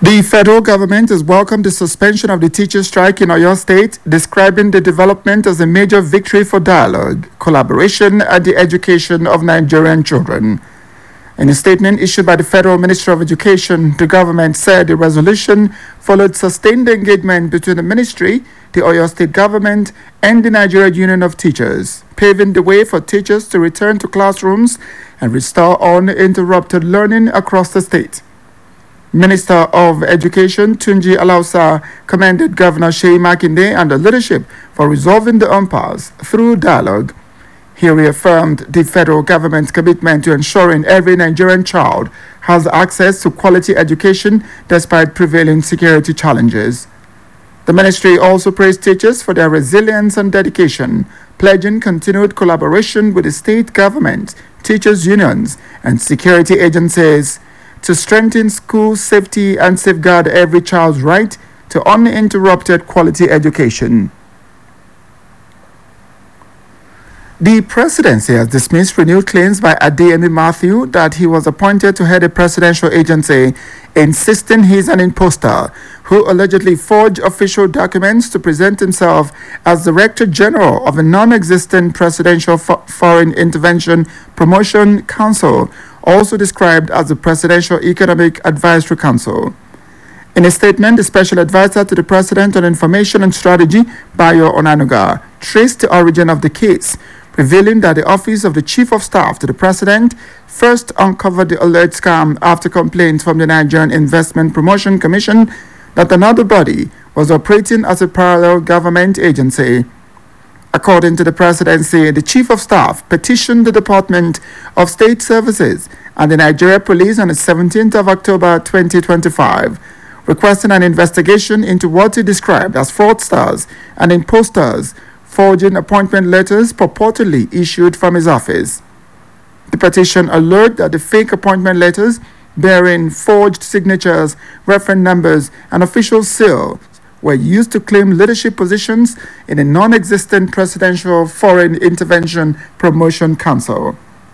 The federal government has welcomed the suspension of the teachers' strike in Oyo State, describing the development as a major victory for dialogue, collaboration, and the education of Nigerian children. In a statement issued by the Federal Ministry of Education, the government said the resolution followed sustained engagement between the ministry, the Oyo State government, and the Nigerian Union of Teachers, paving the way for teachers to return to classrooms and restore uninterrupted learning across the state. Minister of Education Tunji Alausa commended Governor Sheyi Makinde and the leadership for resolving the impasse through dialogue. He reaffirmed the federal government's commitment to ensuring every Nigerian child has access to quality education despite prevailing security challenges. The ministry also praised teachers for their resilience and dedication, pledging continued collaboration with the state government, teachers' unions, and security agencies to strengthen school safety and safeguard every child's right to uninterrupted quality education. The presidency has dismissed renewed claims by Adeyemi Matthew that he was appointed to head a presidential agency, insisting he's an imposter who allegedly forged official documents to present himself as Director General of a non-existent Presidential Foreign Intervention Promotion Council, also described as the Presidential Economic Advisory Council. In a statement, the Special Advisor to the President on Information and Strategy, Bayo Onanuga, traced the origin of the case, revealing that the Office of the Chief of Staff to the President first uncovered the alleged scam after complaints from the Nigerian Investment Promotion Commission that another body was operating as a parallel government agency. According to the presidency, the Chief of Staff petitioned the Department of State Services and the Nigeria Police on the 17th of October 2025, requesting an investigation into what he described as fraudsters and imposters forging appointment letters purportedly issued from his office. The petition alleged that the fake appointment letters bearing forged signatures, reference numbers, and official seals were used to claim leadership positions in a non-existent Presidential Foreign Intervention Promotion Council.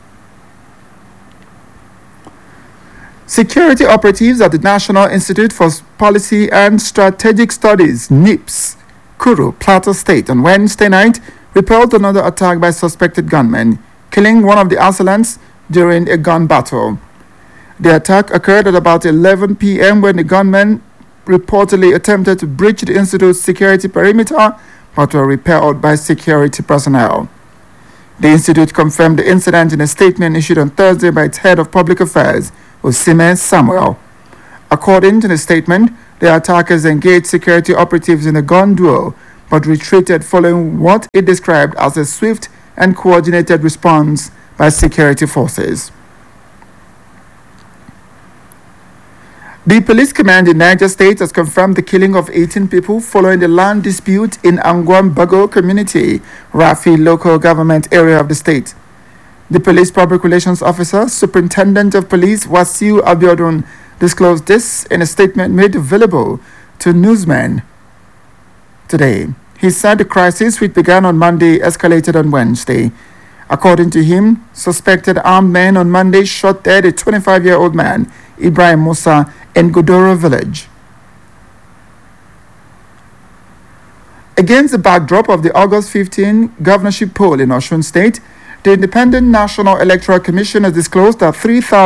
Security operatives at the National Institute for Policy and Strategic Studies, NIPS, Kuru, Plateau State, on Wednesday night repelled another attack by suspected gunmen, killing one of the assailants during a gun battle. The attack occurred at about 11 p.m. when the gunmen reportedly attempted to breach the institute's security perimeter but were repelled by security personnel. The institute confirmed the incident in a statement issued on Thursday by its head of public affairs, Osime Samuel. According to the statement, the attackers engaged security operatives in a gun duel but retreated following what it described as a swift and coordinated response by security forces. The police command in Niger State has confirmed the killing of 18 people following the land dispute in Angwam Bago community, Rafi local government area of the state. The police public relations officer, Superintendent of Police Wasiu Abiodun, disclosed this in a statement made available to newsmen today. He said the crisis, which began on Monday, escalated on Wednesday. According to him, suspected armed men on Monday shot dead a 25-year-old man, Ibrahim Musa, in Godoro village. Against the backdrop of the August 15 governorship poll in Osun State, the Independent National Electoral Commission has disclosed that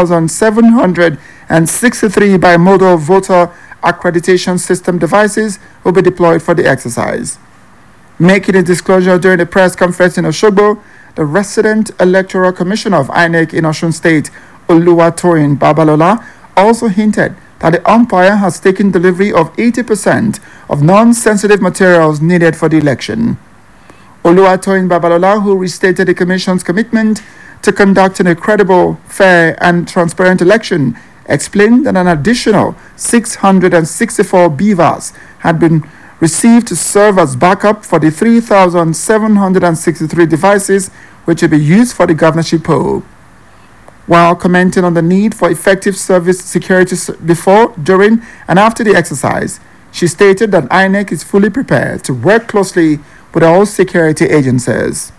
3,763 bimodal voter accreditation system devices will be deployed for the exercise. Making a disclosure during a press conference in Osogbo, the resident electoral commissioner of INEC in Osun State, Oluwatoyin Babalola, also hinted that the umpire has taken delivery of 80% of non-sensitive materials needed for the election. Oluwatoyin Babalola, who restated the Commission's commitment to conducting a credible, fair, and transparent election, explained that an additional 664 beavers had been received to serve as backup for the 3,763 devices which will be used for the governorship poll. While commenting on the need for effective service security before, during, and after the exercise, she stated that INEC is fully prepared to work closely with all security agencies.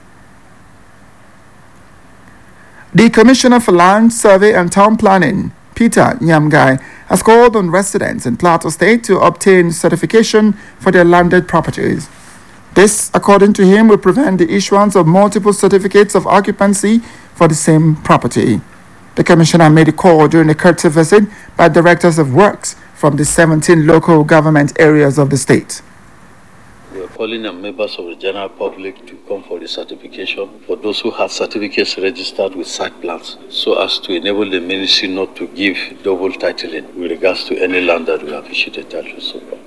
The Commissioner for Land, Survey and Town Planning, Peter Nyamgai, has called on residents in Plateau State to obtain certification for their landed properties. This, according to him, will prevent the issuance of multiple certificates of occupancy for the same property. The commissioner made a call during a courtesy visit by directors of works from the 17 local government areas of the state. We are calling on members of the general public to come for the certification for those who have certificates registered with site plans, so as to enable the ministry not to give double titling with regards to any land that we have issued a title so far.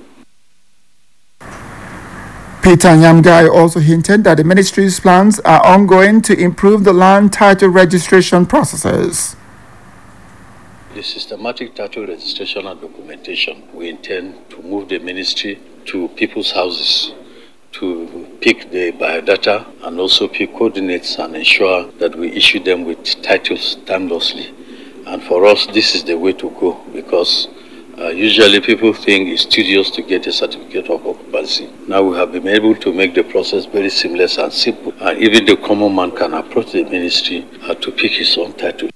Peter Nyamgai also hinted that the ministry's plans are ongoing to improve the land title registration processes. The systematic title registration and documentation, we intend to move the ministry to people's houses to pick the biodata and also pick coordinates and ensure that we issue them with titles timelessly. And for us, this is the way to go, because usually people think it's tedious to get a certificate of occupancy. Now we have been able to make the process very seamless and simple, and even the common man can approach the ministry to pick his own title.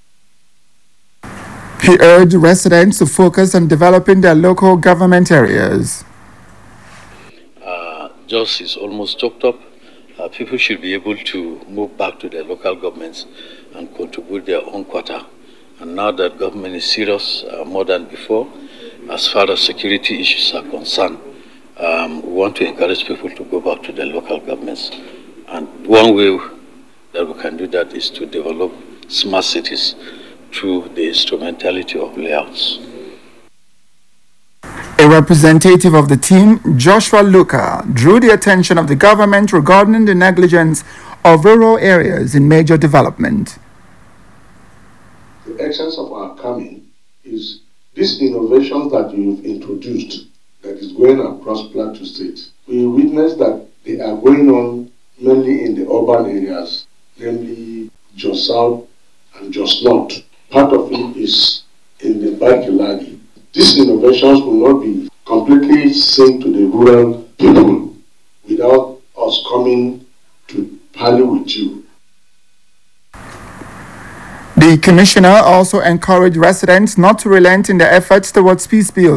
He urged residents to focus on developing their local government areas. Jos is almost choked up. People should be able to move back to their local governments and contribute their own quota. And now that government is serious more than before, as far as security issues are concerned, we want to encourage people to go back to their local governments. And one way that we can do that is to develop smart cities through the instrumentality of layouts. A representative of the team, Joshua Luka, drew the attention of the government regarding the negligence of rural areas in major development. The essence of our coming is these innovations that you've introduced that is going across Plateau State. We witness that they are going on mainly in the urban areas, namely Jos South and Jos North. Part of it is in the Barkelagi. These innovations will not be completely sent to the rural people without us coming to parley with you. The commissioner also encouraged residents not to relent in their efforts towards peace building.